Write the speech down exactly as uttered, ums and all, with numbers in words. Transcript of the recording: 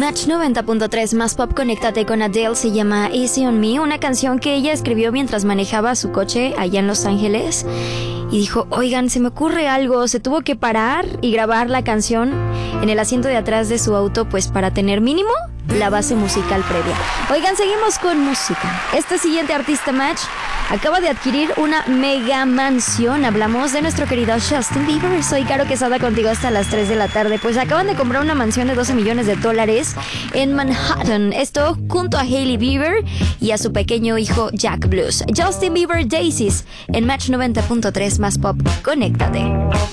Match noventa punto tres más pop, conéctate con Adele, se llama Easy on Me, una canción que ella escribió mientras manejaba su coche allá en Los Ángeles. Y dijo, oigan, se me ocurre algo, se tuvo que parar y grabar la canción en el asiento de atrás de su auto, pues para tener mínimo la base musical previa. Oigan, seguimos con música. Este siguiente artista Match acaba de adquirir una mega mansión. Hablamos de nuestro querido Justin Bieber. Soy Caro Quesada contigo hasta las tres de la tarde. Pues acaban de comprar una mansión de doce millones de dólares en Manhattan. Esto junto a Hailey Bieber y a su pequeño hijo Jack Blues. Justin Bieber, Daisies en Match noventa punto tres más pop. Conéctate.